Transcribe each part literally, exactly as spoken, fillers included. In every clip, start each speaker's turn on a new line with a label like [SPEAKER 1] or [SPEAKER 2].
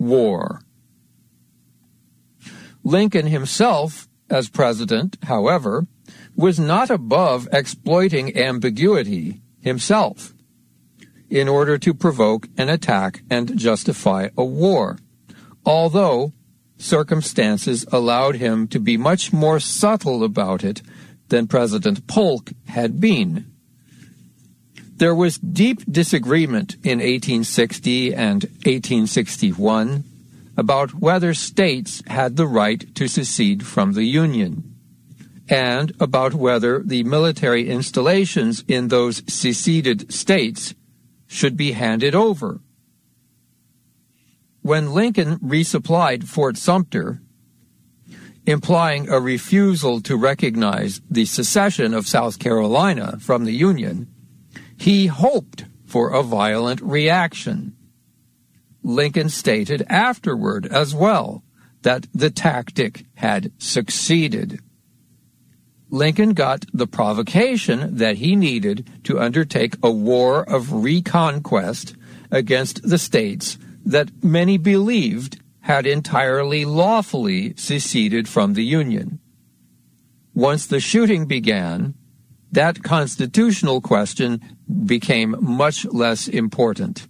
[SPEAKER 1] war. Lincoln himself, as president, however, was not above exploiting ambiguity himself in order to provoke an attack and justify a war, although circumstances allowed him to be much more subtle about it than President Polk had been. There was deep disagreement in eighteen sixty and eighteen sixty-one about whether states had the right to secede from the Union, and about whether the military installations in those seceded states should be handed over. When Lincoln resupplied Fort Sumter, implying a refusal to recognize the secession of South Carolina from the Union, he hoped for a violent reaction. Lincoln stated afterward as well that the tactic had succeeded. Lincoln got the provocation that he needed to undertake a war of reconquest against the states that many believed had entirely lawfully seceded from the Union. Once the shooting began, that constitutional question became much less important.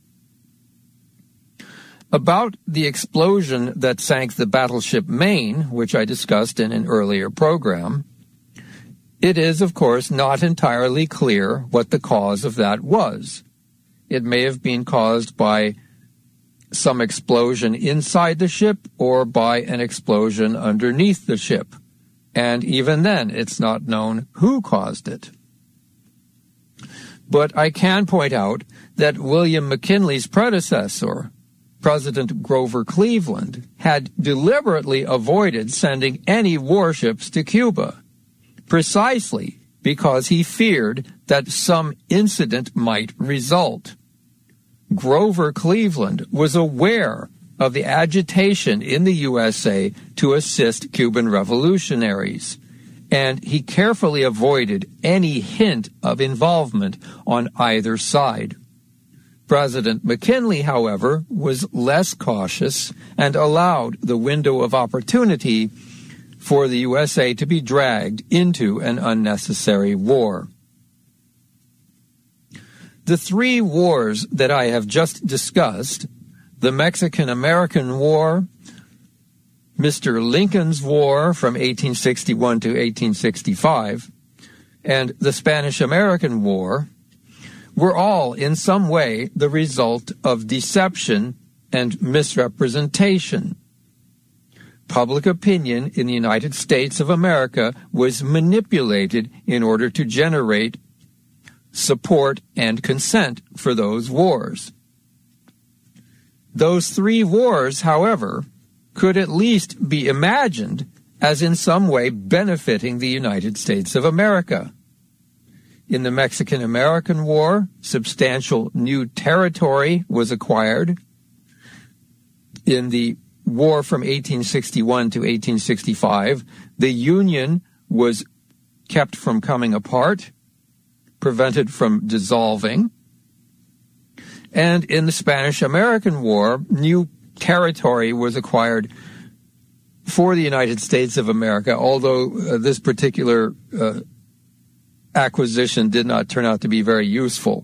[SPEAKER 1] About the explosion that sank the battleship Maine, which I discussed in an earlier program, it is, of course, not entirely clear what the cause of that was. It may have been caused by some explosion inside the ship or by an explosion underneath the ship. And even then, it's not known who caused it. But I can point out that William McKinley's predecessor, President Grover Cleveland, had deliberately avoided sending any warships to Cuba, precisely because he feared that some incident might result. Grover Cleveland was aware of the agitation in the U S A to assist Cuban revolutionaries, and he carefully avoided any hint of involvement on either side. President McKinley, however, was less cautious and allowed the window of opportunity for the U S A to be dragged into an unnecessary war. The three wars that I have just discussed, the Mexican-American War, Mister Lincoln's War from eighteen sixty-one to eighteen sixty-five, and the Spanish-American War, were all in some way the result of deception and misrepresentation. Public opinion in the United States of America was manipulated in order to generate support and consent for those wars. Those three wars, however, could at least be imagined as in some way benefiting the United States of America. In the Mexican-American War, substantial new territory was acquired. In the war from eighteen sixty-one to eighteen sixty-five, the Union was kept from coming apart, prevented from dissolving. And in the Spanish-American War, new territory was acquired for the United States of America, although uh, this particular uh, acquisition did not turn out to be very useful.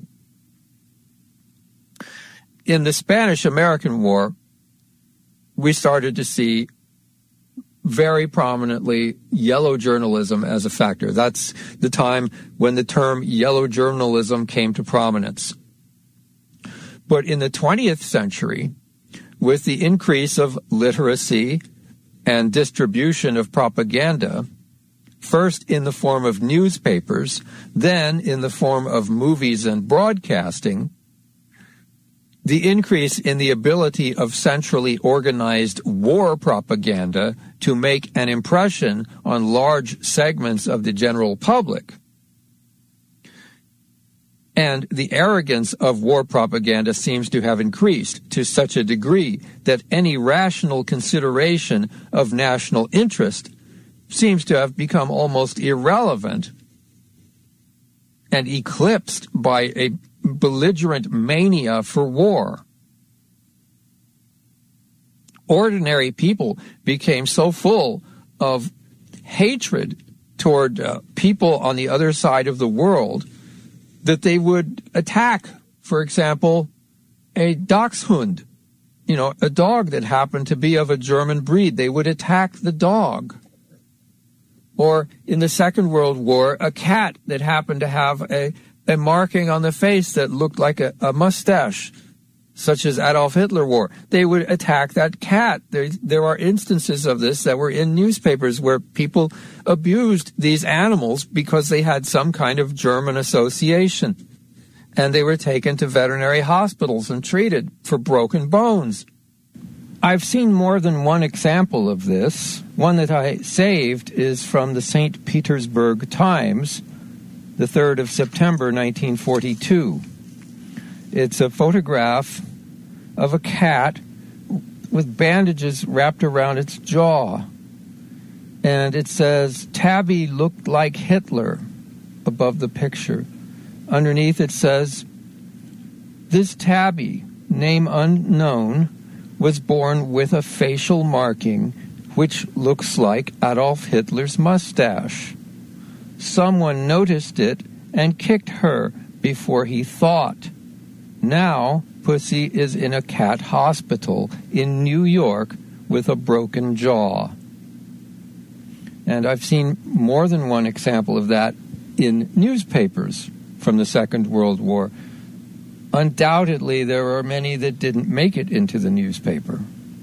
[SPEAKER 1] In the Spanish-American War, we started to see very prominently yellow journalism as a factor. That's the time when the term yellow journalism came to prominence. But in the twentieth century, with the increase of literacy and distribution of propaganda, first in the form of newspapers, then in the form of movies and broadcasting, the increase in the ability of centrally organized war propaganda to make an impression on large segments of the general public, and the arrogance of war propaganda seems to have increased to such a degree that any rational consideration of national interest seems to have become almost irrelevant and eclipsed by a belligerent mania for war. ordinary people became so full of hatred toward uh, people on the other side of the world that they would attack, for example, a Dachshund, you know, a dog that happened to be of a German breed. They would attack the dog. Or in the Second World War, a cat that happened to have a, a marking on the face that looked like a, a mustache, such as Adolf Hitler wore. They would attack that cat. There, there are instances of this that were in newspapers where people abused these animals because they had some kind of German association. And they were taken to veterinary hospitals and treated for broken bones. I've seen more than one example of this. One that I saved is from the Saint Petersburg Times, the third of September, nineteen forty-two. It's a photograph of a cat with bandages wrapped around its jaw. And it says, "Tabby looked like Hitler," above the picture. Underneath it says, "This tabby, name unknown, was born with a facial marking which looks like Adolf Hitler's mustache. Someone noticed it and kicked her before he thought. Now, Pussy is in a cat hospital in New York with a broken jaw." And I've seen more than one example of that in newspapers from the Second World War. Undoubtedly, there are many that didn't make it into the newspaper.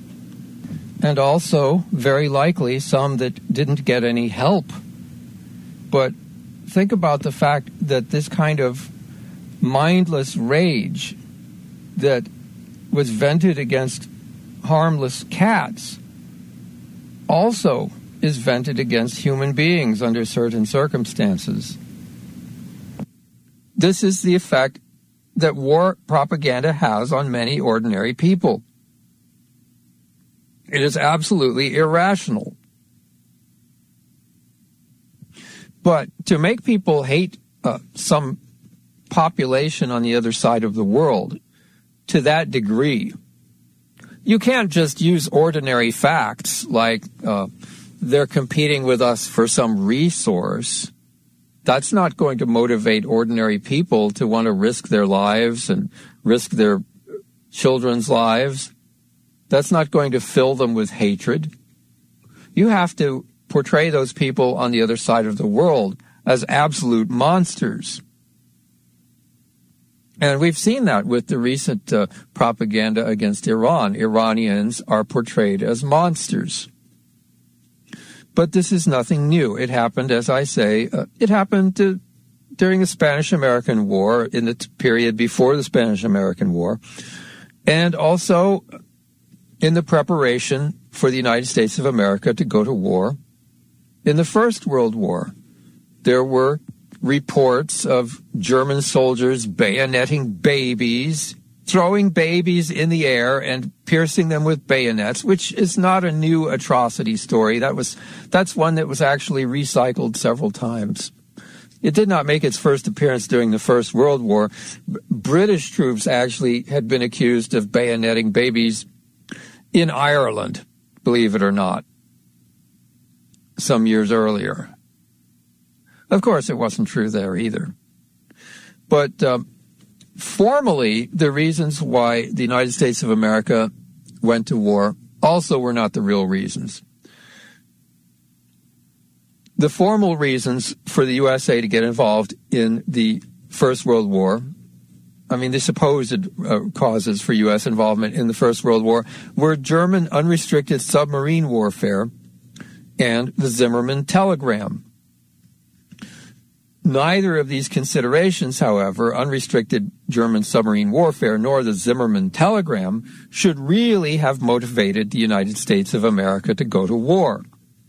[SPEAKER 1] And also, very likely, some that didn't get any help. But think about the fact that this kind of mindless rage that was vented against harmless cats also is vented against human beings under certain circumstances. This is the effect that war propaganda has on many ordinary people. It is absolutely irrational. But to make people hate uh, some population on the other side of the world to that degree, you can't just use ordinary facts like uh, they're competing with us for some resource. That's not going to motivate ordinary people to want to risk their lives and risk their children's lives. That's not going to fill them with hatred. You have to portray those people on the other side of the world as absolute monsters. And we've seen that with the recent uh, propaganda against Iran. Iranians are portrayed as monsters. But this is nothing new. It happened, as I say, uh, it happened to, during the Spanish-American War, in the t- period before the Spanish-American War, and also in the preparation for the United States of America to go to war. In the First World War, there were reports of German soldiers bayoneting babies, throwing babies in the air and piercing them with bayonets, which is not a new atrocity story. That was, that's one that was actually recycled several times. It did not make its first appearance during the First World War. B- British troops actually had been accused of bayoneting babies in Ireland, believe it or not, some years earlier. Of course, it wasn't true there either. But um, formally, the reasons why the United States of America went to war also were not the real reasons. The formal reasons for the U S A to get involved in the First World War, I mean, the supposed uh, causes for U S involvement in the First World War, were German unrestricted submarine warfare and the Zimmermann telegram. Neither of these considerations, however, unrestricted German submarine warfare nor the Zimmermann telegram, should really have motivated the United States of America to go to war.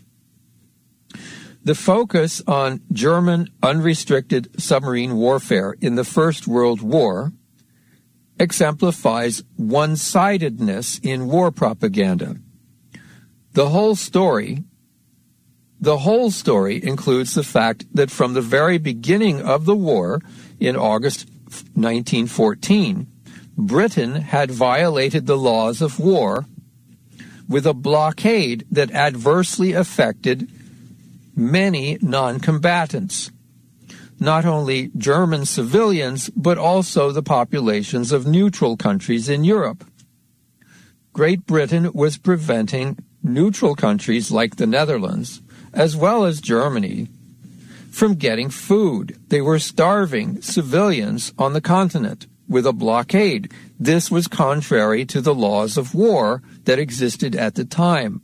[SPEAKER 1] The focus on German unrestricted submarine warfare in the First World War exemplifies one-sidedness in war propaganda. The whole story The whole story includes the fact that from the very beginning of the war, in August nineteen fourteen, Britain had violated the laws of war with a blockade that adversely affected many non-combatants, not only German civilians, but also the populations of neutral countries in Europe. Great Britain was preventing neutral countries like the Netherlands, as well as Germany, from getting food. They were starving civilians on the continent with a blockade. This was contrary to the laws of war that existed at the time.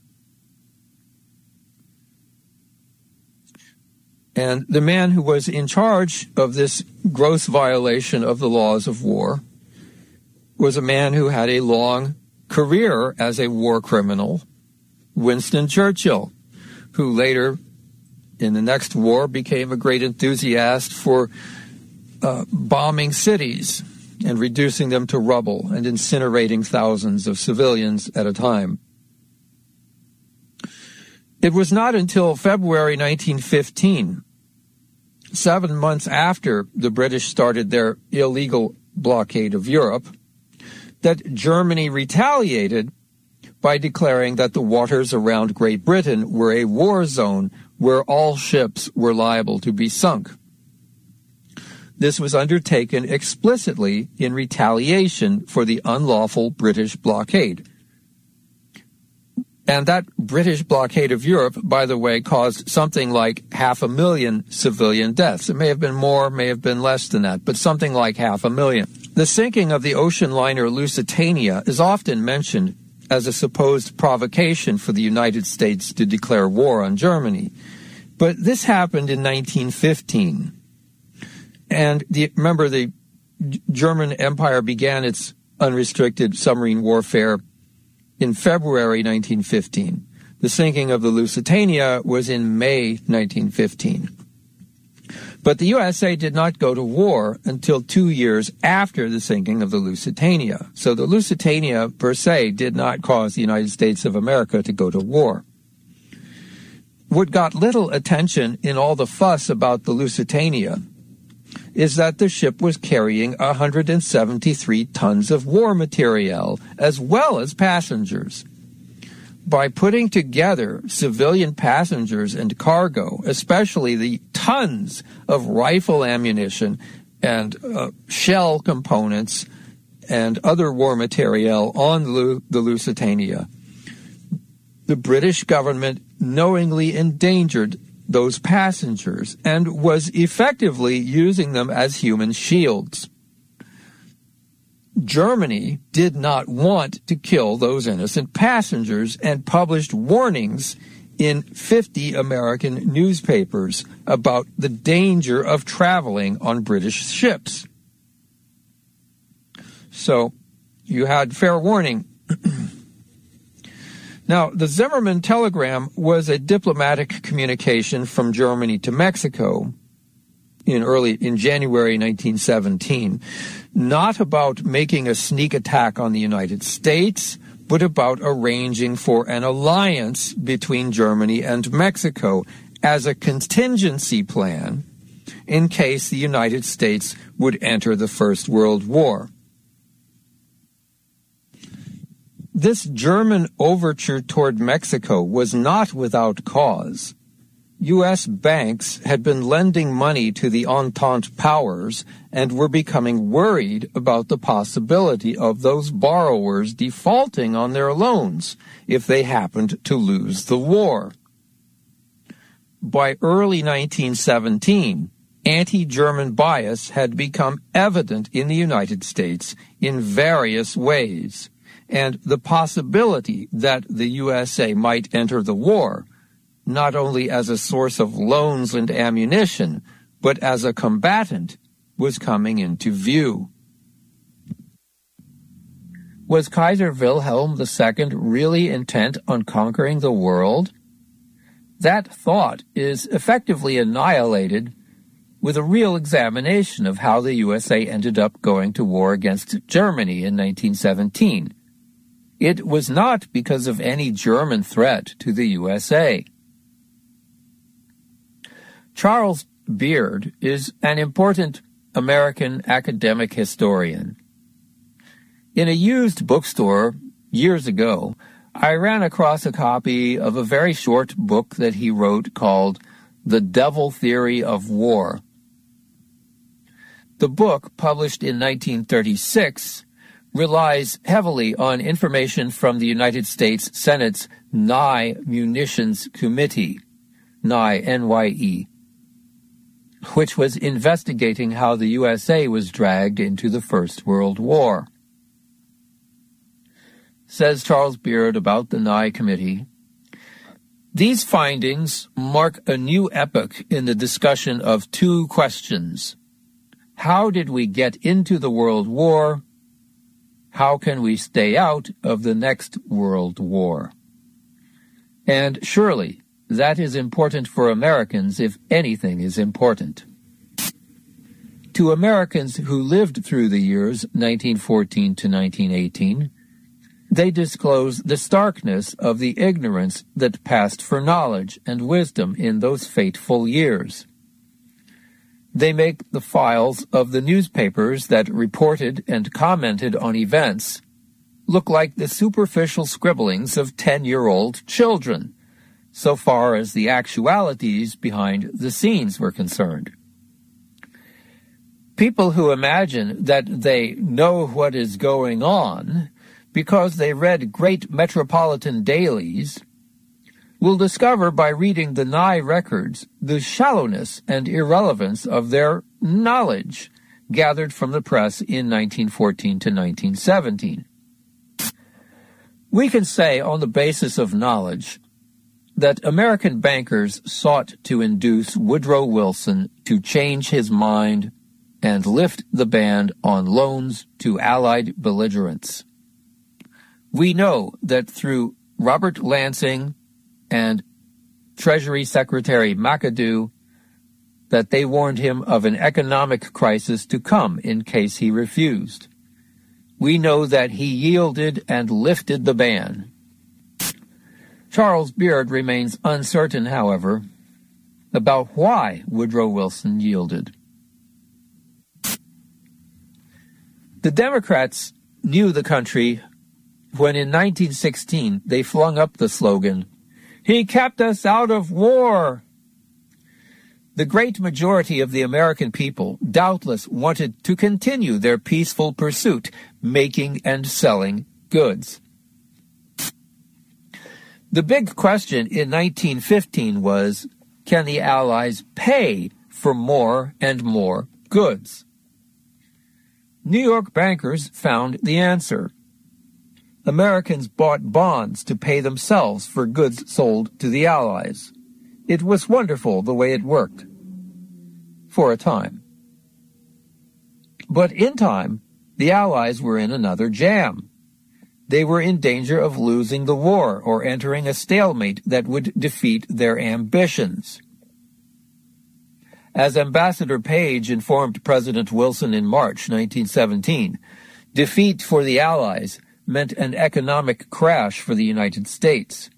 [SPEAKER 1] And the man who was in charge of this gross violation of the laws of war was a man who had a long career as a war criminal, Winston Churchill, who later, in the next war, became a great enthusiast for uh, bombing cities and reducing them to rubble and incinerating thousands of civilians at a time. It was not until February nineteen fifteen, seven months after the British started their illegal blockade of Europe, that Germany retaliated by declaring that the waters around Great Britain were a war zone where all ships were liable to be sunk. This was undertaken explicitly in retaliation for the unlawful British blockade. And that British blockade of Europe, by the way, caused something like half a million civilian deaths. It may have been more, may have been less than that, but something like half a million. The sinking of the ocean liner Lusitania is often mentioned as a supposed provocation for the United States to declare war on Germany. But this happened in nineteen fifteen. And the, remember, the German Empire began its unrestricted submarine warfare in February nineteen fifteen. The sinking of the Lusitania was in May nineteen fifteen. But the U S A did not go to war until two years after the sinking of the Lusitania. So the Lusitania, per se, did not cause the United States of America to go to war. What got little attention in all the fuss about the Lusitania is that the ship was carrying one hundred seventy-three tons of war materiel, as well as passengers. By putting together civilian passengers and cargo, especially the tons of rifle ammunition and uh, shell components and other war materiel on Lu- the Lusitania, the British government knowingly endangered those passengers and was effectively using them as human shields. Germany did not want to kill those innocent passengers and published warnings in fifty American newspapers about the danger of traveling on British ships. So you had fair warning. Now, the Zimmermann telegram was a diplomatic communication from Germany to Mexico in early in January nineteen seventeen, not about making a sneak attack on the United States, but about arranging for an alliance between Germany and Mexico as a contingency plan in case the United States would enter the First World War. This German overture toward Mexico was not without cause. U S banks had been lending money to the Entente powers and were becoming worried about the possibility of those borrowers defaulting on their loans if they happened to lose the war. By early nineteen seventeen, anti-German bias had become evident in the United States in various ways, and the possibility that the U S A might enter the war not only as a source of loans and ammunition, but as a combatant, was coming into view. Was Kaiser Wilhelm the Second really intent on conquering the world? That thought is effectively annihilated with a real examination of how the U S A ended up going to war against Germany in nineteen seventeen. It was not because of any German threat to the U S A. Charles Beard is an important American academic historian. In a used bookstore years ago, I ran across a copy of a very short book that he wrote called The Devil Theory of War. The book, published in nineteen thirty-six, relies heavily on information from the United States Senate's Nye Munitions Committee, Nye, N Y E, which was investigating how the U S A was dragged into the First World War. Says Charles Beard about the Nye Committee, these findings mark a new epoch in the discussion of two questions. How did we get into the World War? How can we stay out of the next World War? And surely, that is important for Americans if anything is important. To Americans who lived through the years nineteen fourteen to nineteen eighteen, they disclose the starkness of the ignorance that passed for knowledge and wisdom in those fateful years. They make the files of the newspapers that reported and commented on events look like the superficial scribblings of ten-year-old children, so far as the actualities behind the scenes were concerned. People who imagine that they know what is going on because they read great metropolitan dailies will discover by reading the Nye records the shallowness and irrelevance of their knowledge gathered from the press in nineteen fourteen to nineteen seventeen. We can say on the basis of knowledge that American bankers sought to induce Woodrow Wilson to change his mind and lift the ban on loans to Allied belligerents. We know that through Robert Lansing and Treasury Secretary McAdoo that they warned him of an economic crisis to come in case he refused. We know that he yielded and lifted the ban. Charles Beard remains uncertain, however, about why Woodrow Wilson yielded. The Democrats knew the country when in nineteen sixteen they flung up the slogan, "He kept us out of war." The great majority of the American people doubtless wanted to continue their peaceful pursuit, making and selling goods. The big question in nineteen fifteen was, can the Allies pay for more and more goods? New York bankers found the answer. Americans bought bonds to pay themselves for goods sold to the Allies. It was wonderful the way it worked. For a time. But in time, the Allies were in another jam. They were in danger of losing the war or entering a stalemate that would defeat their ambitions. As Ambassador Page informed President Wilson in March nineteen seventeen, defeat for the Allies meant an economic crash for the United States.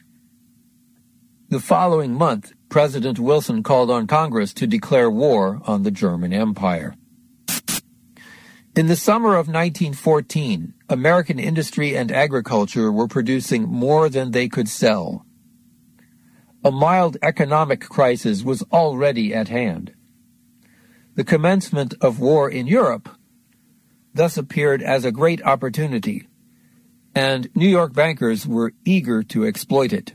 [SPEAKER 1] The following month, President Wilson called on Congress to declare war on the German Empire. In the summer of nineteen fourteen, American industry and agriculture were producing more than they could sell. A mild economic crisis was already at hand. The commencement of war in Europe thus appeared as a great opportunity, and New York bankers were eager to exploit it.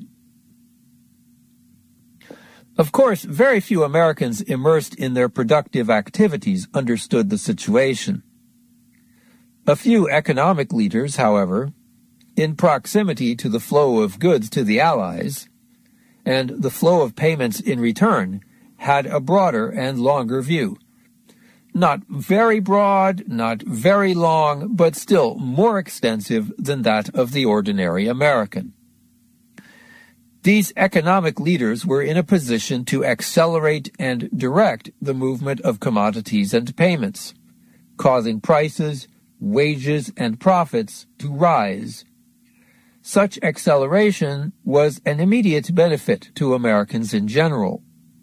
[SPEAKER 1] Of course, very few Americans immersed in their productive activities understood the situation. A few economic leaders, however, in proximity to the flow of goods to the Allies, and the flow of payments in return, had a broader and longer view. Not very broad, not very long, but still more extensive than that of the ordinary American. These economic leaders were in a position to accelerate and direct the movement of commodities and payments, causing prices, wages, and profits to rise. Such acceleration was an immediate benefit to Americans in general.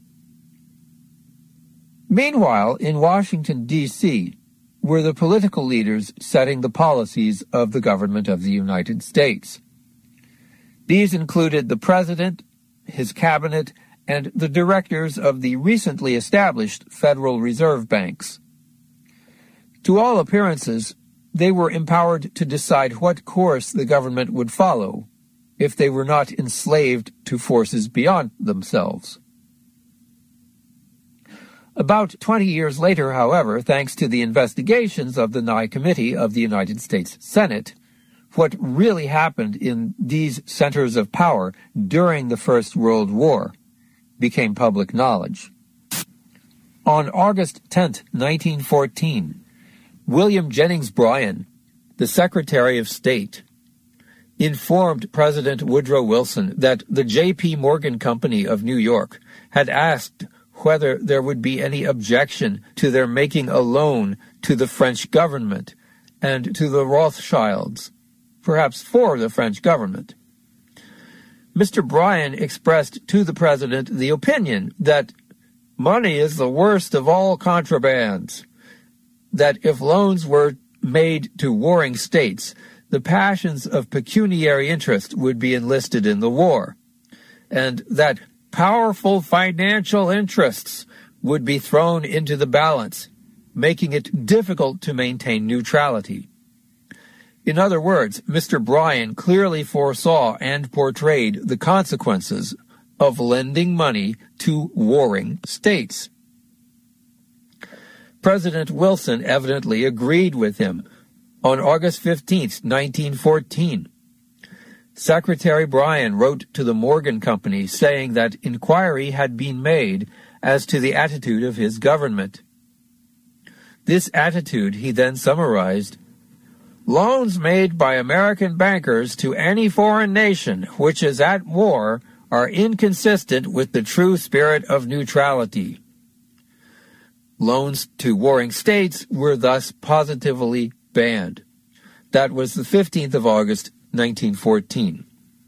[SPEAKER 1] Meanwhile, in Washington, D C, were the political leaders setting the policies of the government of the United States. These included the president, his cabinet, and the directors of the recently established Federal Reserve banks. To all appearances, they were empowered to decide what course the government would follow if they were not enslaved to forces beyond themselves. About twenty years later, however, thanks to the investigations of the Nye Committee of the United States Senate, what really happened in these centers of power during the First World War became public knowledge. On August tenth, nineteen fourteen, William Jennings Bryan, the Secretary of State, informed President Woodrow Wilson that the J P Morgan Company of New York had asked whether there would be any objection to their making a loan to the French government and to the Rothschilds, perhaps for the French government. Mister Bryan expressed to the president the opinion that money is the worst of all contrabands, that if loans were made to warring states, the passions of pecuniary interest would be enlisted in the war, and that powerful financial interests would be thrown into the balance, making it difficult to maintain neutrality. In other words, Mister Bryan clearly foresaw and portrayed the consequences of lending money to warring states. President Wilson evidently agreed with him. On August fifteenth, nineteen fourteen, Secretary Bryan wrote to the Morgan Company saying that inquiry had been made as to the attitude of his government. This attitude, he then summarized, "Loans made by American bankers to any foreign nation which is at war are inconsistent with the true spirit of neutrality." Loans to warring states were thus positively banned. That was the fifteenth of August, nineteen fourteen.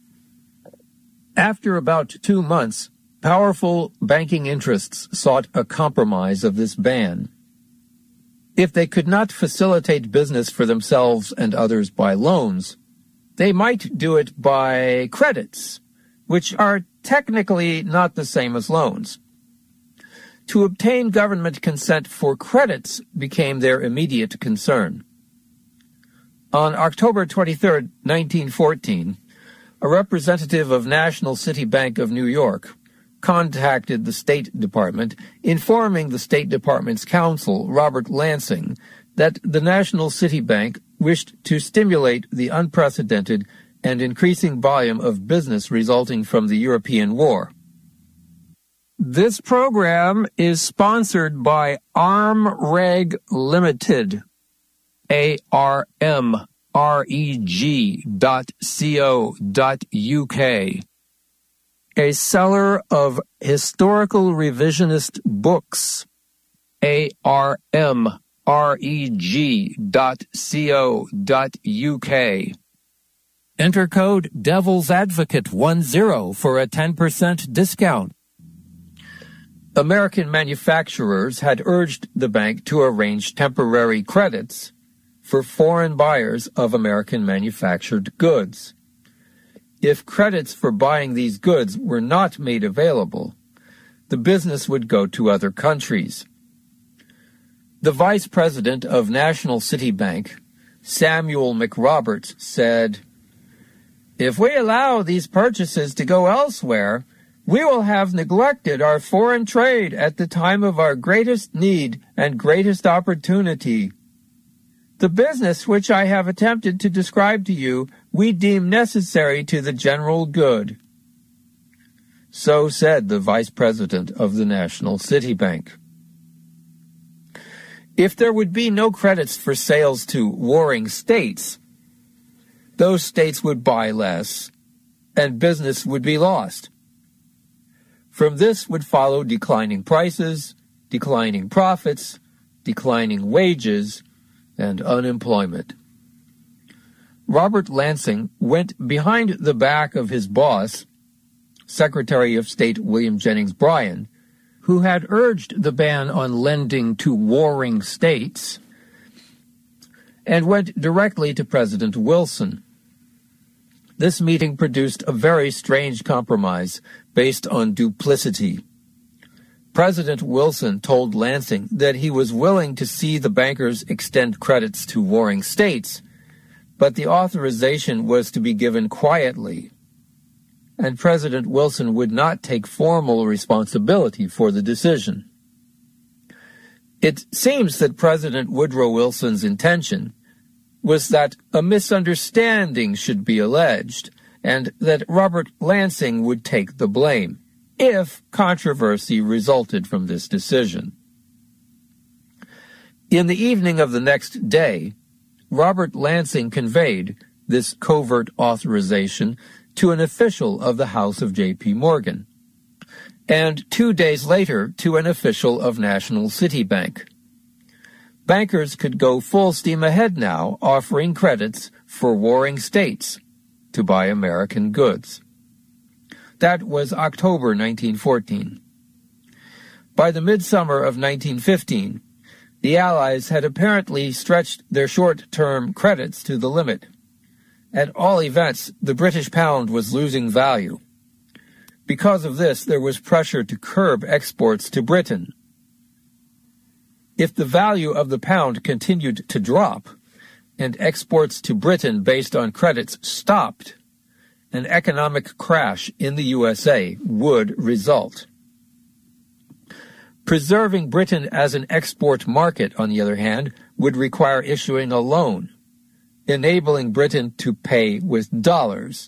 [SPEAKER 1] After about two months, powerful banking interests sought a compromise of this ban. If they could not facilitate business for themselves and others by loans, they might do it by credits, which are technically not the same as loans. To obtain government consent for credits became their immediate concern. On October twenty-third, nineteen fourteen, a representative of National City Bank of New York contacted the State Department, informing the State Department's counsel, Robert Lansing, that the National City Bank wished to stimulate the unprecedented and increasing volume of business resulting from the European War. This program is sponsored by ARMREG Limited, A R M R E G dot co dot U K, a seller of historical revisionist books, A R M R E G dot co dot U K. Enter code Devil's Advocate ten for a ten percent discount. American manufacturers had urged the bank to arrange temporary credits for foreign buyers of American manufactured goods. If credits for buying these goods were not made available, the business would go to other countries. The vice president of National City Bank, Samuel McRoberts, said, "If we allow these purchases to go elsewhere, we will have neglected our foreign trade at the time of our greatest need and greatest opportunity. The business which I have attempted to describe to you we deem necessary to the general good." So said the vice president of the National City Bank. If there would be no credits for sales to warring states, those states would buy less, and business would be lost. From this would follow declining prices, declining profits, declining wages, and unemployment. Robert Lansing went behind the back of his boss, Secretary of State William Jennings Bryan, who had urged the ban on lending to warring states, and went directly to President Wilson. this meeting produced a very strange compromise based on duplicity. President Wilson told Lansing that he was willing to see the bankers extend credits to warring states, but the authorization was to be given quietly, and President Wilson would not take formal responsibility for the decision. It seems that President Woodrow Wilson's intention was that a misunderstanding should be alleged, and that Robert Lansing would take the blame if controversy resulted from this decision. In the evening of the next day, Robert Lansing conveyed this covert authorization to an official of the House of J P Morgan, and two days later to an official of National City Bank. Bankers could go full steam ahead now, offering credits for warring states to buy American goods. That was October nineteen fourteen. By the midsummer of nineteen fifteen, the Allies had apparently stretched their short-term credits to the limit. At all events, the British pound was losing value. Because of this, there was pressure to curb exports to Britain. If the value of the pound continued to drop, and exports to Britain based on credits stopped, an economic crash in the U S A would result. Preserving Britain as an export market, on the other hand, would require issuing a loan, enabling Britain to pay with dollars.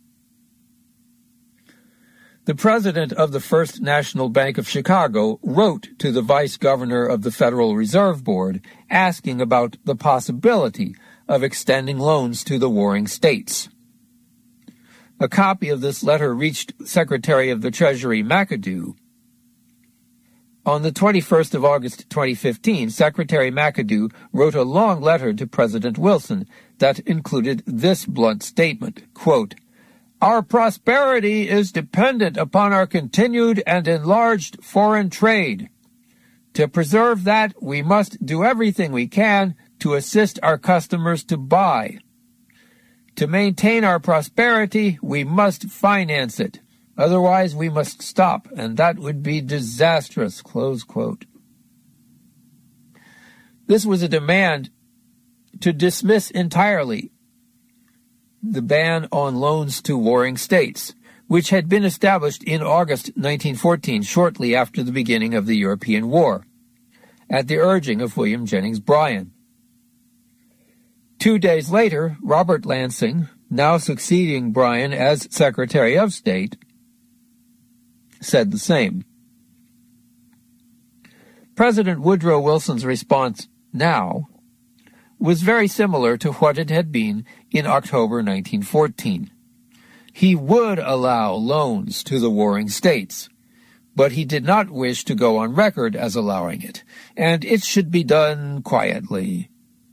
[SPEAKER 1] The president of the First National Bank of Chicago wrote to the vice governor of the Federal Reserve Board asking about the possibility of extending loans to the warring states. A copy of this letter reached Secretary of the Treasury McAdoo. On the twenty-first of August twenty fifteen, Secretary McAdoo wrote a long letter to President Wilson that included this blunt statement, quote, "Our prosperity is dependent upon our continued and enlarged foreign trade. To preserve that, we must do everything we can to assist our customers to buy. To maintain our prosperity, we must finance it. Otherwise, we must stop, and that would be disastrous," close quote. This was a demand to dismiss entirely the ban on loans to warring states, which had been established in August nineteen fourteen, shortly after the beginning of the European War, at the urging of William Jennings Bryan. Two days later, Robert Lansing, now succeeding Bryan as Secretary of State, said the same. President Woodrow Wilson's response now was very similar to what it had been in October nineteen fourteen. He would allow loans to the warring states, but he did not wish to go on record as allowing it, and it should be done quietly.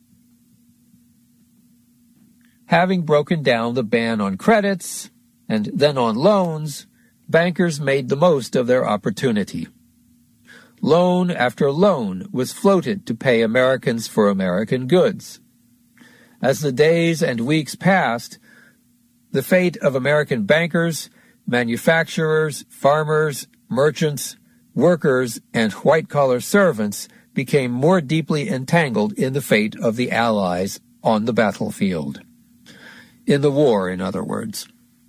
[SPEAKER 1] Having broken down the ban on credits and then on loans, bankers made the most of their opportunity. Loan after loan was floated to pay Americans for American goods. As the days and weeks passed, the fate of American bankers, manufacturers, farmers, merchants, workers, and white-collar servants became more deeply entangled in the fate of the Allies on the battlefield. In the war, in other words.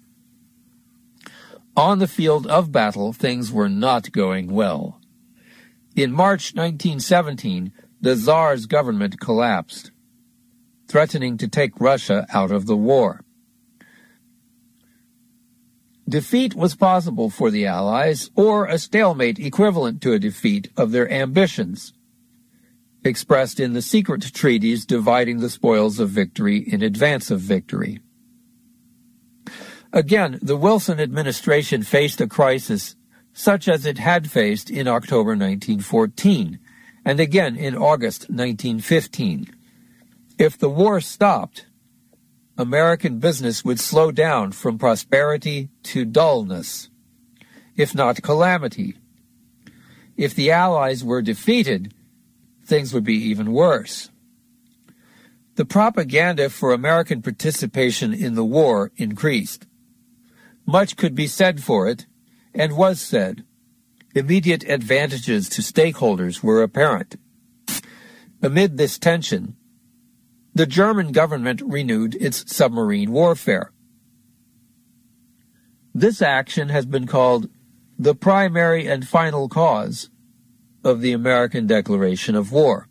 [SPEAKER 1] On the field of battle, things were not going well. In March nineteen seventeen, the Tsar's government collapsed, threatening to take Russia out of the war. Defeat was possible for the Allies, or a stalemate equivalent to a defeat of their ambitions, expressed in the secret treaties dividing the spoils of victory in advance of victory. Again, the Wilson administration faced a crisis such as it had faced in October nineteen fourteen, and again in August nineteen fifteen. If the war stopped, American business would slow down from prosperity to dullness, if not calamity. If the Allies were defeated, things would be even worse. the propaganda for American participation in the war increased. Much could be said for it, and was said. Immediate advantages to stakeholders were apparent. Amid this tension, the German government renewed its submarine warfare. This action has been called the primary and final cause of the American declaration of war.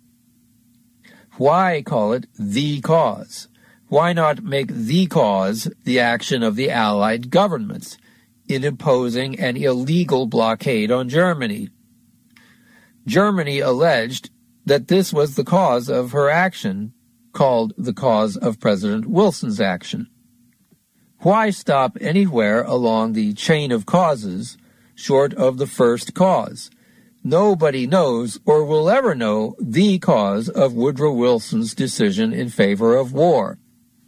[SPEAKER 1] Why call it the cause? Why not make the cause the action of the Allied governments in imposing an illegal blockade on Germany? Germany alleged that this was the cause of her action, called the cause of President Wilson's action. Why stop anywhere along the chain of causes short of the first cause? Nobody knows or will ever know the cause of Woodrow Wilson's decision in favor of war.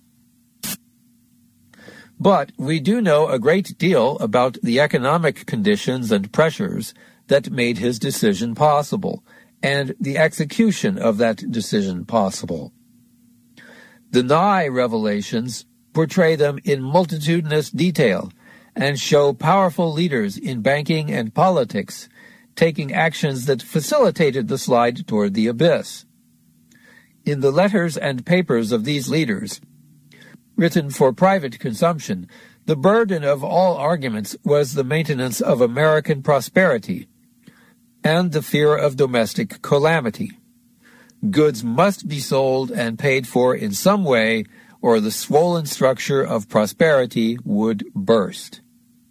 [SPEAKER 1] But we do know a great deal about the economic conditions and pressures that made his decision possible, and the execution of that decision possible. The Nye revelations portray them in multitudinous detail and show powerful leaders in banking and politics taking actions that facilitated the slide toward the abyss. In the letters and papers of these leaders, written for private consumption, the burden of all arguments was the maintenance of American prosperity and the fear of domestic calamity. Goods must be sold and paid for in some way, or the swollen structure of prosperity would burst.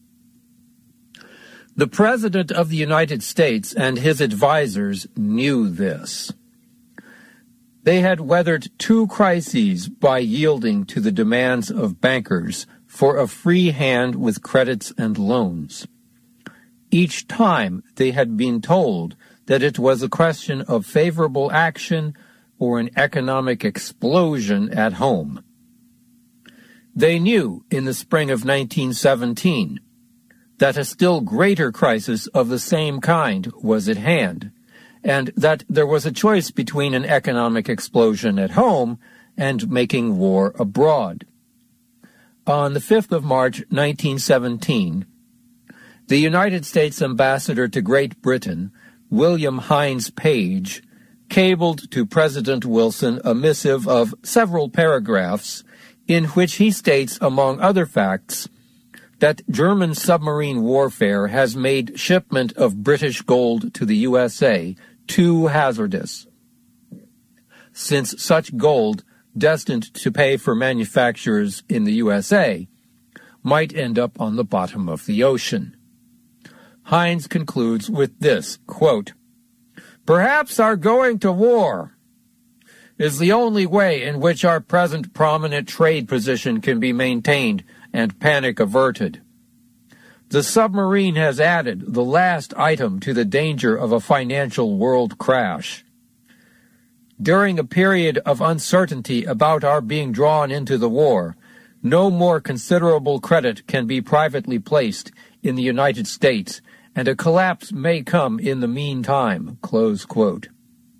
[SPEAKER 1] The President of the United States and his advisers knew this. They had weathered two crises by yielding to the demands of bankers for a free hand with credits and loans. Each time they had been told that it was a question of favorable action or an economic explosion at home. They knew in the spring of nineteen seventeen that a still greater crisis of the same kind was at hand, and that there was a choice between an economic explosion at home and making war abroad. On the fifth of March, nineteen seventeen, the United States ambassador to Great Britain, William Hines Page, cabled to President Wilson a missive of several paragraphs in which he states, among other facts, that German submarine warfare has made shipment of British gold to the U S A too hazardous, since such gold, destined to pay for manufactures in the U S A, might end up on the bottom of the ocean. Hines concludes with this, quote, "Perhaps our going to war is the only way in which our present prominent trade position can be maintained and panic averted. The submarine has added the last item to the danger of a financial world crash. During a period of uncertainty about our being drawn into the war, no more considerable credit can be privately placed in the United States, and a collapse may come in the meantime." Close quote.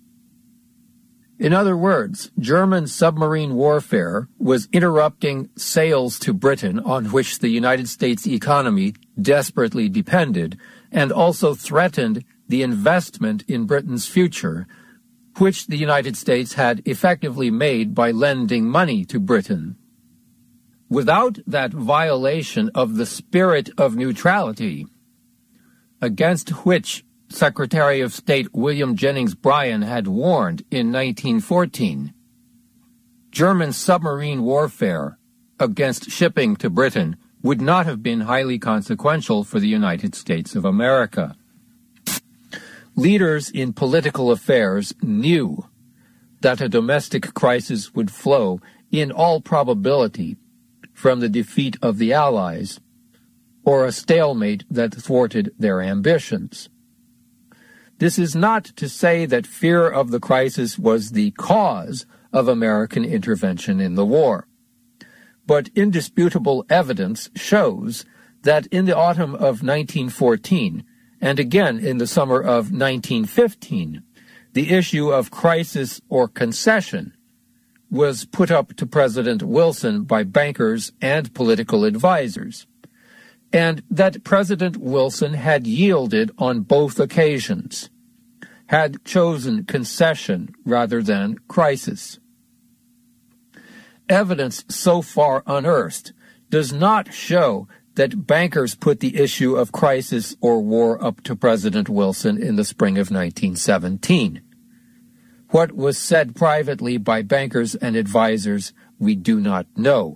[SPEAKER 1] In other words, German submarine warfare was interrupting sales to Britain on which the United States economy desperately depended, and also threatened the investment in Britain's future, which the United States had effectively made by lending money to Britain. Without that violation of the spirit of neutrality, against which Secretary of State William Jennings Bryan had warned in nineteen fourteen, German submarine warfare against shipping to Britain would not have been highly consequential for the United States of America. Leaders in political affairs knew that a domestic crisis would flow, in all probability, from the defeat of the Allies, or a stalemate that thwarted their ambitions. This is not to say that fear of the crisis was the cause of American intervention in the war, but indisputable evidence shows that in the autumn of nineteen fourteen, and again in the summer of nineteen fifteen, the issue of crisis or concession was put up to President Wilson by bankers and political advisers, and that President Wilson had yielded on both occasions, had chosen concession rather than crisis. Evidence so far unearthed does not show that bankers put the issue of crisis or war up to President Wilson in the spring of nineteen seventeen. What was said privately by bankers and advisers, we do not know.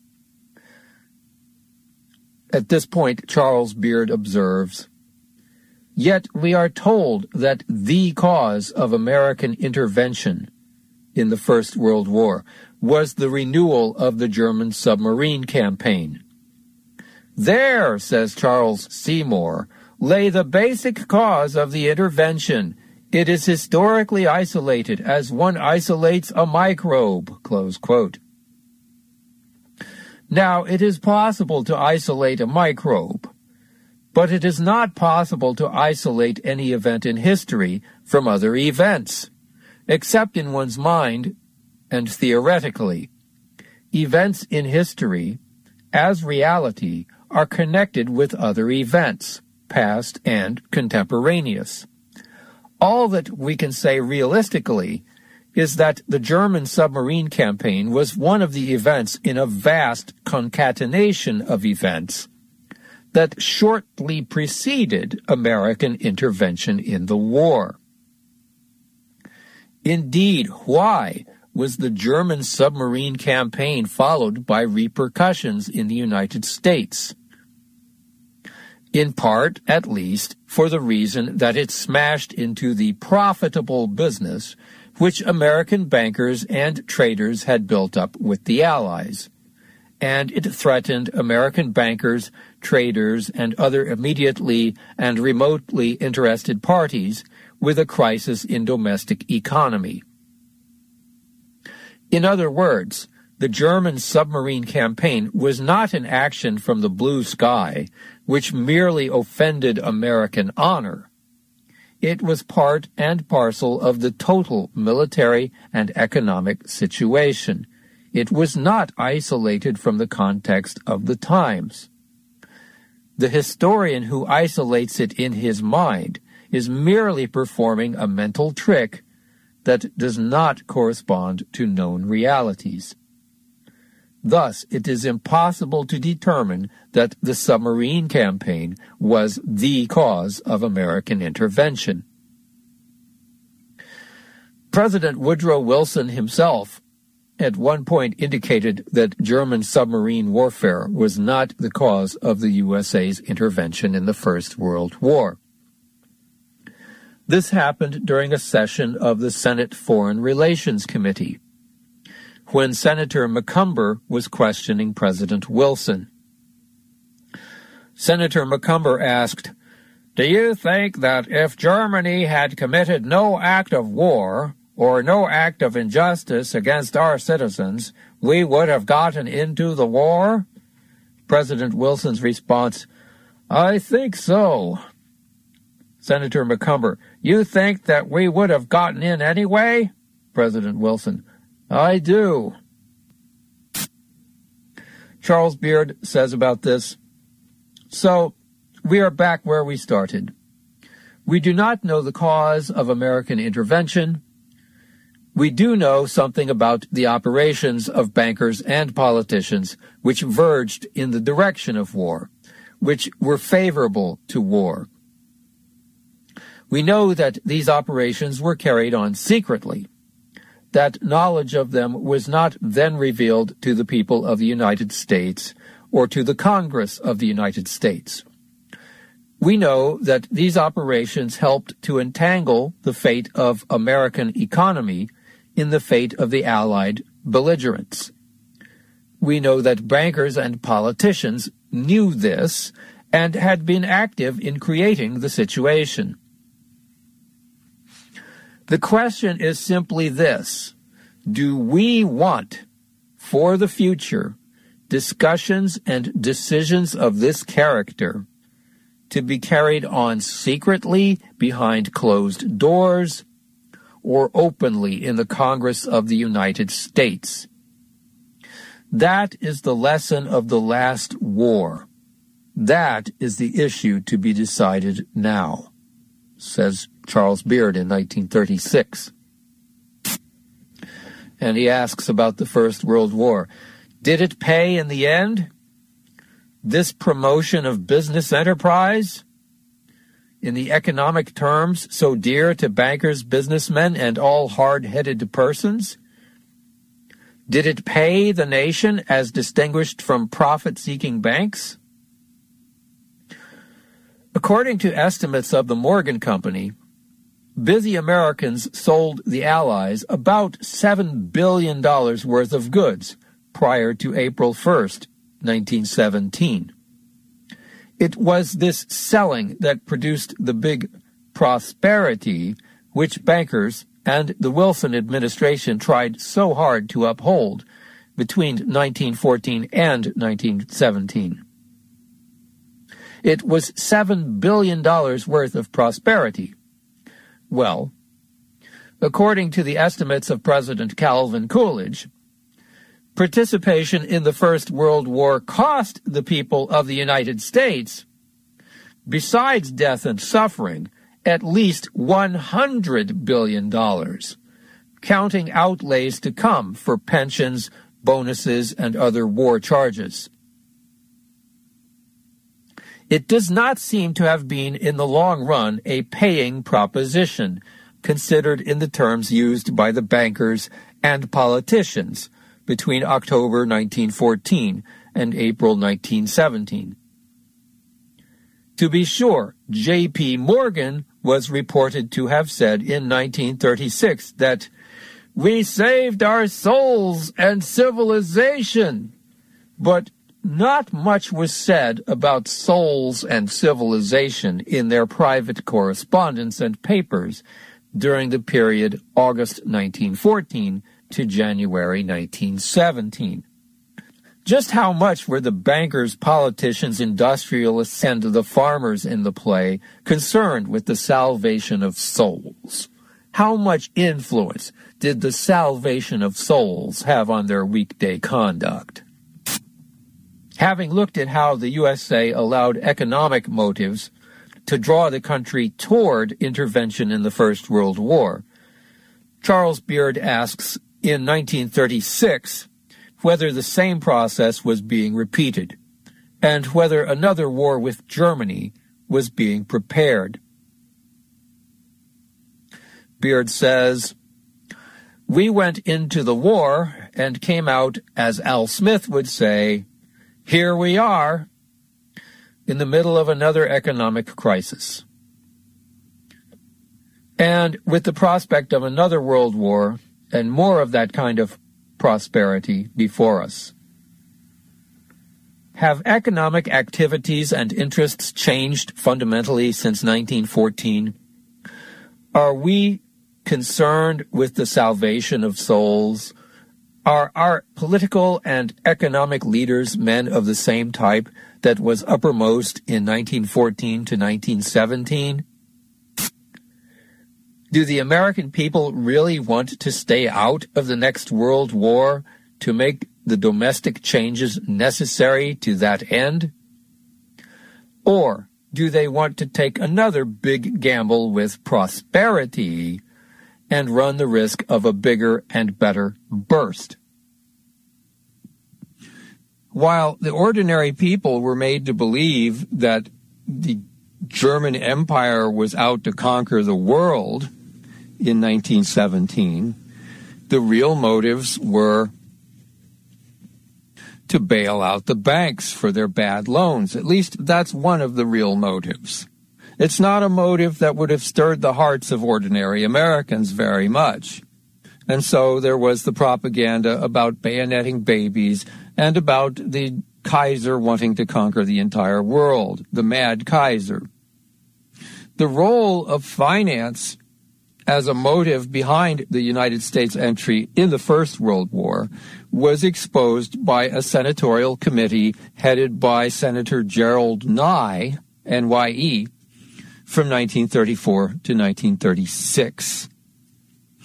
[SPEAKER 1] At this point, Charles Beard observes, "Yet we are told that the cause of American intervention in the First World War was the renewal of the German submarine campaign. There, says Charles Seymour, lay the basic cause of the intervention. It is historically isolated as one isolates a microbe." Close quote. Now, it is possible to isolate a microbe, but it is not possible to isolate any event in history from other events, except in one's mind and theoretically. Events in history, as reality, are connected with other events, past and contemporaneous. All that we can say realistically is that the German submarine campaign was one of the events in a vast concatenation of events that shortly preceded American intervention in the war. Indeed, why was the German submarine campaign followed by repercussions in the United States? In part, at least, for the reason that it smashed into the profitable business which American bankers and traders had built up with the Allies, and it threatened American bankers, traders, and other immediately and remotely interested parties with a crisis in domestic economy. In other words, the German submarine campaign was not an action from the blue sky which merely offended American honor. It was part and parcel of the total military and economic situation. It was not isolated from the context of the times. The historian who isolates it in his mind is merely performing a mental trick that does not correspond to known realities. Thus, it is impossible to determine that the submarine campaign was the cause of American intervention. President Woodrow Wilson himself at one point indicated that German submarine warfare was not the cause of the U S A's intervention in the First World War. This happened during a session of the Senate Foreign Relations Committee, when Senator McCumber was questioning President Wilson. Senator McCumber asked, "Do you think that if Germany had committed no act of war or no act of injustice against our citizens, we would have gotten into the war?" President Wilson's response, "I think so." Senator McCumber, "You think that we would have gotten in anyway?" President Wilson, "I do." Charles Beard says about this, "So, we are back where we started. We do not know the cause of American intervention. We do know something about the operations of bankers and politicians which verged in the direction of war, which were favorable to war. We know that these operations were carried on secretly, that knowledge of them was not then revealed to the people of the United States or to the Congress of the United States. We know that these operations helped to entangle the fate of American economy in the fate of the Allied belligerents. We know that bankers and politicians knew this and had been active in creating the situation. The question is simply this: do we want, for the future, discussions and decisions of this character to be carried on secretly behind closed doors, or openly in the Congress of the United States. That is the lesson of the last war. That is the issue to be decided now, says Charles Beard in nineteen thirty-six. And he asks about the First World War. Did it pay in the end? This promotion of business enterprise, in the economic terms so dear to bankers, businessmen, and all hard-headed persons? Did it pay the nation as distinguished from profit-seeking banks? According to estimates of the Morgan Company, busy Americans sold the Allies about seven billion dollars worth of goods prior to April first, nineteen seventeen. It was this selling that produced the big prosperity which bankers and the Wilson administration tried so hard to uphold between nineteen fourteen and nineteen seventeen. It was seven billion dollars worth of prosperity. Well, according to the estimates of President Calvin Coolidge, participation in the First World War cost the people of the United States, besides death and suffering, at least one hundred billion dollars, counting outlays to come for pensions, bonuses, and other war charges. It does not seem to have been, in the long run, a paying proposition, considered in the terms used by the bankers and politicians between October nineteen fourteen and April nineteen seventeen. To be sure, J P Morgan was reported to have said in nineteen thirty-six that we saved our souls and civilization, but not much was said about souls and civilization in their private correspondence and papers during the period August nineteen fourteen to January nineteen seventeen. Just how much were the bankers, politicians, industrialists, and the farmers in the play concerned with the salvation of souls? How much influence did the salvation of souls have on their weekday conduct? Having looked at how the U S A allowed economic motives to draw the country toward intervention in the First World War, Charles Beard asks in nineteen thirty-six whether the same process was being repeated, and whether another war with Germany was being prepared. Beard says, "We went into the war and came out, as Al Smith would say, here we are, in the middle of another economic crisis. And with the prospect of another world war and more of that kind of prosperity before us. Have economic activities and interests changed fundamentally since nineteen fourteen? Are we concerned with the salvation of souls? Are our political and economic leaders men of the same type that was uppermost in nineteen fourteen to nineteen seventeen? Do the American people really want to stay out of the next world war to make the domestic changes necessary to that end? Or do they want to take another big gamble with prosperity and run the risk of a bigger and better burst? While the ordinary people were made to believe that the German Empire was out to conquer the world in nineteen seventeen, the real motives were to bail out the banks for their bad loans. At least that's one of the real motives. It's not a motive that would have stirred the hearts of ordinary Americans very much. And so there was the propaganda about bayoneting babies and about the Kaiser wanting to conquer the entire world, the Mad Kaiser. The role of finance as a motive behind the United States entry in the First World War was exposed by a senatorial committee headed by Senator Gerald Nye, N Y E, from nineteen thirty-four to nineteen thirty-six.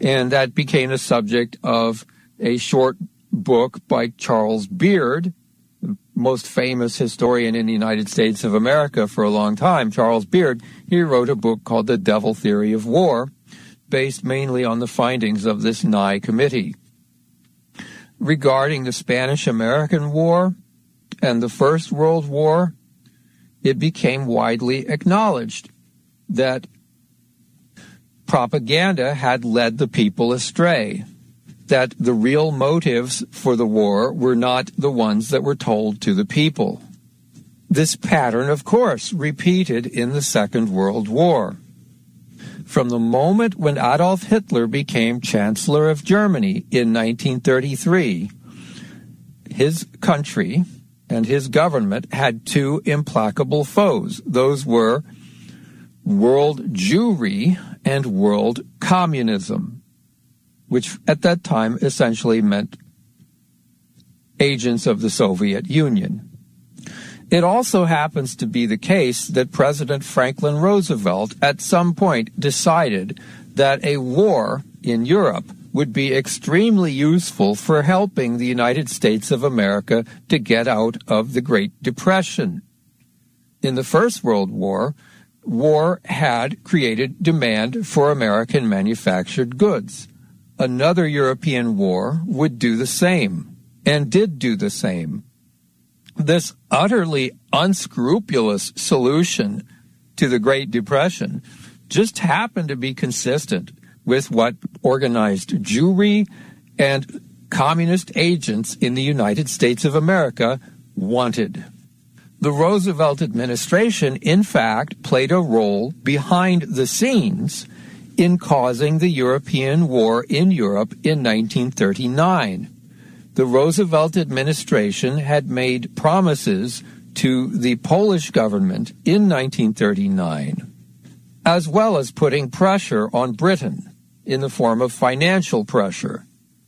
[SPEAKER 1] And that became the subject of a short book by Charles Beard, the most famous historian in the United States of America for a long time. Charles Beard, he wrote a book called The Devil Theory of War, based mainly on the findings of this Nye Committee. Regarding the Spanish-American War and the First World War, it became widely acknowledged that propaganda had led the people astray, that the real motives for the war were not the ones that were told to the people. This pattern, of course, repeated in the Second World War. From the moment when Adolf Hitler became Chancellor of Germany in nineteen thirty-three, his country and his government had two implacable foes. Those were world Jewry and world communism, which at that time essentially meant agents of the Soviet Union. It also happens to be the case that President Franklin Roosevelt at some point decided that a war in Europe would be extremely useful for helping the United States of America to get out of the Great Depression. In the First World War, war had created demand for American manufactured goods. Another European war would do the same, and did do the same. This utterly unscrupulous solution to the Great Depression just happened to be consistent with what organized Jewry and communist agents in the United States of America wanted. The Roosevelt administration, in fact, played a role behind the scenes in causing the European war in Europe in nineteen thirty-nine. The Roosevelt administration had made promises to the Polish government in nineteen thirty-nine, as well as putting pressure on Britain in the form of financial pressure.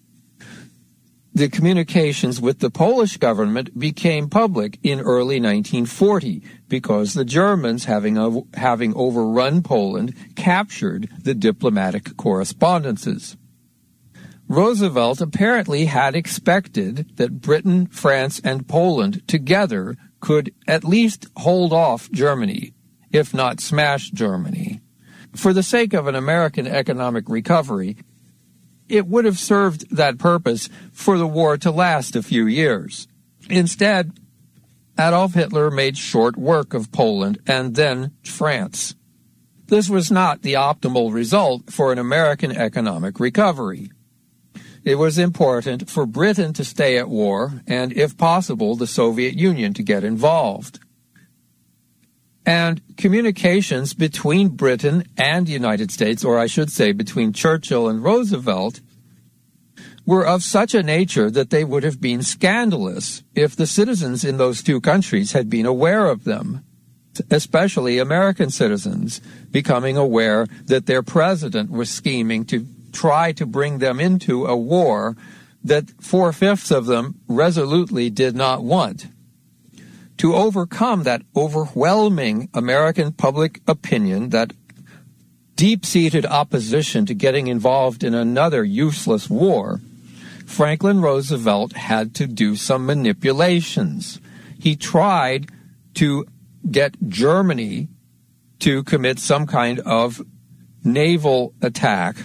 [SPEAKER 1] The communications with the Polish government became public in early nineteen forty because the Germans, having, uh, having overrun Poland, captured the diplomatic correspondences. Roosevelt apparently had expected that Britain, France, and Poland together could at least hold off Germany, if not smash Germany. For the sake of an American economic recovery, it would have served that purpose for the war to last a few years. Instead, Adolf Hitler made short work of Poland and then France. This was not the optimal result for an American economic recovery. It was important for Britain to stay at war and, if possible, the Soviet Union to get involved. And communications between Britain and the United States, or I should say between Churchill and Roosevelt, were of such a nature that they would have been scandalous if the citizens in those two countries had been aware of them, especially American citizens becoming aware that their president was scheming to try to bring them into a war that four-fifths of them resolutely did not want. To overcome that overwhelming American public opinion, that deep-seated opposition to getting involved in another useless war, Franklin Roosevelt had to do some manipulations. He tried to get Germany to commit some kind of naval attack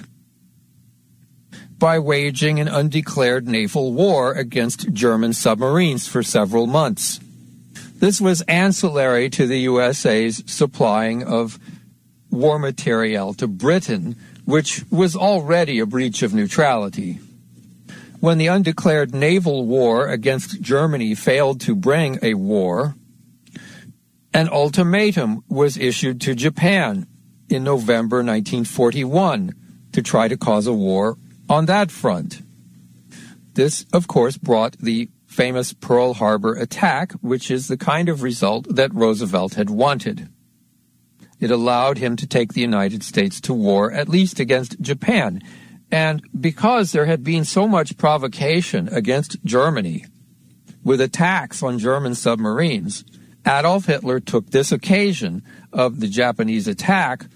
[SPEAKER 1] by waging an undeclared naval war against German submarines for several months. This was ancillary to the U S A's supplying of war materiel to Britain, which was already a breach of neutrality. When the undeclared naval war against Germany failed to bring a war, an ultimatum was issued to Japan in November nineteen forty-one to try to cause a war on that front. This, of course, brought the famous Pearl Harbor attack, which is the kind of result that Roosevelt had wanted. It allowed him to take the United States to war, at least against Japan. And because there had been so much provocation against Germany with attacks on German submarines, Adolf Hitler took this occasion of the Japanese attack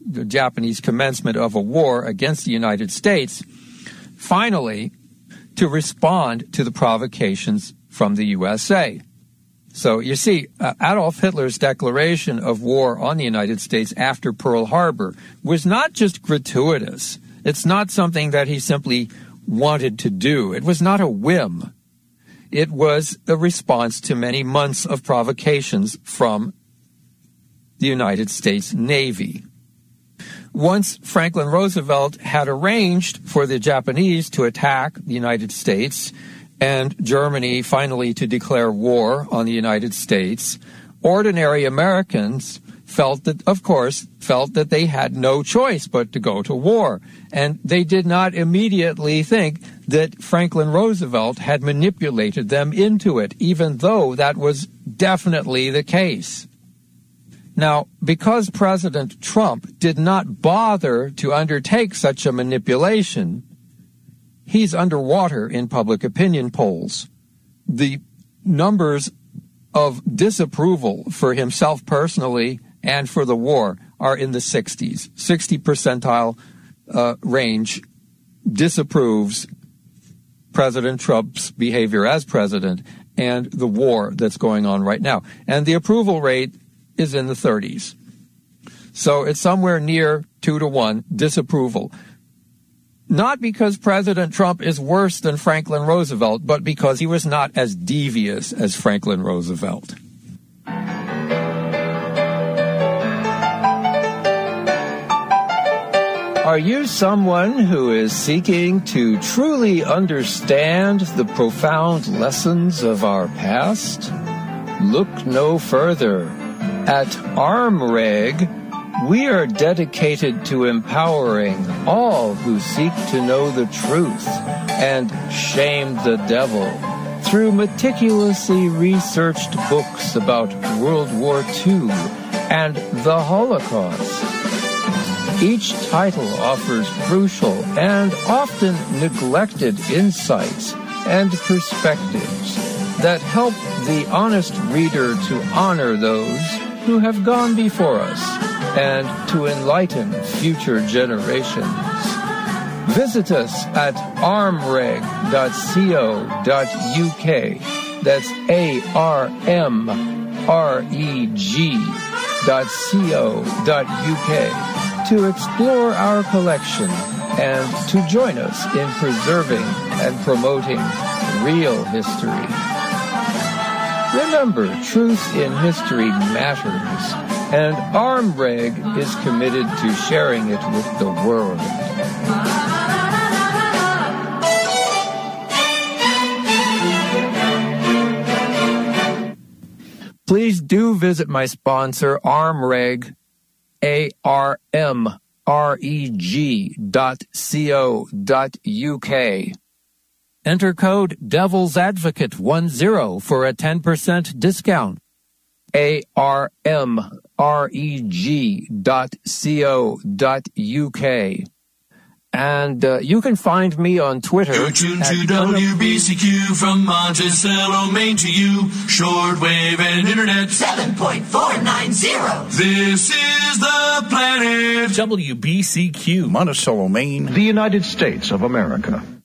[SPEAKER 1] the Japanese commencement of a war against the United States, finally to respond to the provocations from the U S A. So you see, uh, Adolf Hitler's declaration of war on the United States after Pearl Harbor was not just gratuitous. It's not something that he simply wanted to do. It was not a whim. It was a response to many months of provocations from the United States Navy. Once Franklin Roosevelt had arranged for the Japanese to attack the United States and Germany finally to declare war on the United States, ordinary Americans felt that, of course, felt that they had no choice but to go to war. And they did not immediately think that Franklin Roosevelt had manipulated them into it, even though that was definitely the case. Now, because President Trump did not bother to undertake such a manipulation, he's underwater in public opinion polls. The numbers of disapproval for himself personally and for the war are in the sixties. sixty percentile uh, range disapproves President Trump's behavior as president and the war that's going on right now. And the approval rate is in the thirties. So it's somewhere near two to one disapproval. Not because President Trump is worse than Franklin Roosevelt, but because he was not as devious as Franklin Roosevelt. Are you someone who is seeking to truly understand the profound lessons of our past? Look no further. At ArmReg, we are dedicated to empowering all who seek to know the truth and shame the devil through meticulously researched books about World War Two and the Holocaust. Each title offers crucial and often neglected insights and perspectives that help the honest reader to honor those who have gone before us and to enlighten future generations. Visit us at armreg dot co dot u k. That's A R M R E G dot co dot u k to explore our collection and to join us in preserving and promoting real history. Remember, truth in history matters, and ArmReg is committed to sharing it with the world. Please do visit my sponsor, ArmReg, A R M R E G dot co dot u k. Enter code Devil's Advocate ten for a ten percent discount. A R M R E G dot co dot u k. And uh, you can find me on Twitter.
[SPEAKER 2] You're tuned to W B C Q from Monticello, Maine to you. Shortwave and internet.
[SPEAKER 3] seven point four nine zero.
[SPEAKER 2] This is the planet.
[SPEAKER 4] W B C Q.
[SPEAKER 5] Monticello, Maine.
[SPEAKER 6] The United States of America.